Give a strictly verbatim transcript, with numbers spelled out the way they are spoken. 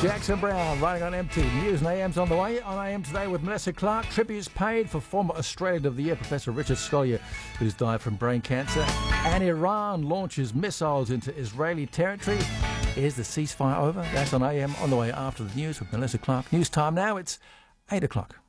Jackson Brown running on empty. News and A M's on the way. On A M today with Melissa Clark. Tributes paid for former Australian of the Year Professor Richard Scolyer, who's died from brain cancer. And Iran launches missiles into Israeli territory. Is the ceasefire over? That's on A M on the way after the news with Melissa Clark. News time now. It's eight o'clock.